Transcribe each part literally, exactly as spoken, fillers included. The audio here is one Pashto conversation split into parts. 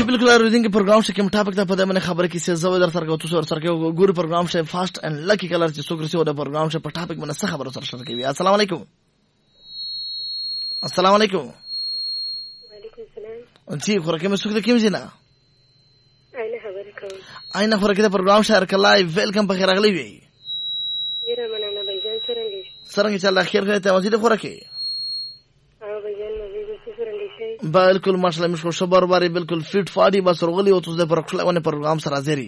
بالکل اوریدونکو پروګرام شې کوم ټاپک ته په دې باندې خبره کیسه زو در سره کوو تاسو سره کوو ګور پروګرام شې فاست اند لکی کلر چې څوک رسو د پروګرام شې په ټاپک باندې څه خبره سره شریک کوي. السلام علیکم. السلام علیکم. وعلیکم السلام. جی خو راکې مسوک د کوم ځنا اینه خبرې کوم اینه خو راکې د پروګرام شې هر کله ویلکم په خیر اغلی وی یره مننه بایجان څنګه څنګه چې الله خیر کړی ته وزید خو راکې او بایجان مزید څنګه شي بالکل ماشاءالله مشکل شبر باری بالکل فیټ فاډي بس رغلی او تاسو د پروګرام پروګرام سره حاضرې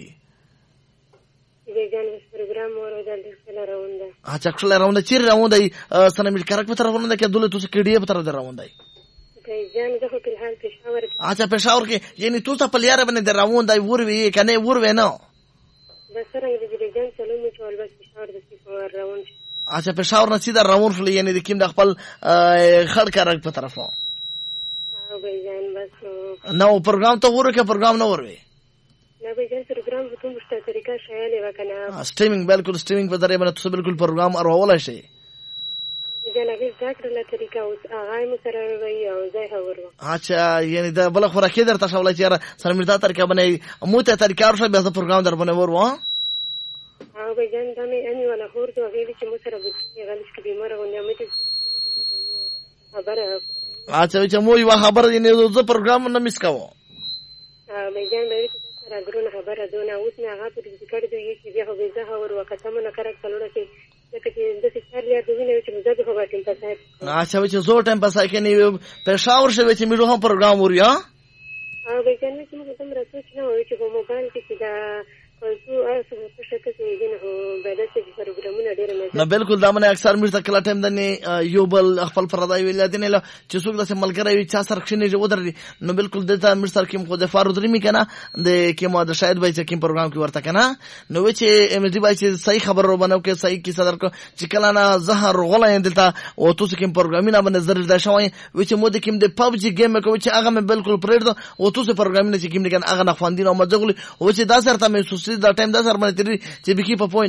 بایجان پروګرام ورو د خپل راونده اچھا خپل راونده چیر راونده سره مې کرک په طرف راونده کې دوله تاسو کډی په طرف راونده بایجان زه په حال پېښور اچھا پېښور کې یعنی تاسو په لیاره باندې راونده ور وی کنه ور و نه بس سره د بایجان سلام چول بس پېښور د پېښور راوند اچھا پېښور نه سیده راوند شل یعنی د کیم د خپل خړ کرک په طرفو او بایجان بس نو پروګرام ته ورکه پروګرام نه وروي نه بایجان پروګرام په کومه طریقه شایله وکنه سټریمینګ بالکل سټریمینګ په ذریعہ باندې تاسو بالکل پروګرام اورول شي جنابي ذکر له طریقه او هغه مو سره وی او ځای هورو اچھا یعنی دا بل خو راکې درته شاولای چې سره مردا طریقه باندې مو ته طریقه ورشه به پروګرام در باندې ورو او بایجان دا مې اني ولا خور ته ویل چې مو سره به غلش کې بیمار غونډه مې ته خبره اچھا چې مو یو خبر یې نه زه پروګرام نه مس کاوه بایجان به سره ګرونه خبره دونه اوس نه هغه په دې کړه دی چې بیا به زه اور وکړم نه کرک څلوره کې چې د سچار لري د وینې چې زه به هغه ټیم پسای اچھا چې زو ټیم پسای کې نه پېښور شوی چې موږ هم پروګرام وریا او بایجان چې موږ هم راځو چې نو چې په موبایل کې دا کوڅو اسو په شکل کې دین هو بلد چې پروګرامونه ډېر نه نه بالکل دا باندې اکثر مرته کله ټیم د نه یو بل خپل پردای ویل دي نه چې څوک د ملګری وي چا سره خښنه جو درې نو بالکل دته مرته کې خو د فارود رمی کنه د کې ما د شاید به چې کوم پروګرام کې ورته کنه نو چې ام دي بای چې صحیح خبر رو بنو کې صحیح کی صدر کو چې کله نه زهر غولای دلته او تاسو کوم پروګرامینه باندې زر د شوی و چې مو د کوم د پبجي گیم کو چې هغه مې بالکل پرېږد او تاسو پروګرامینه چې کوم نه هغه نه خواندین او مزغلی او چې دا سره ته مې دا ټایم دا سره باندې چې بکی په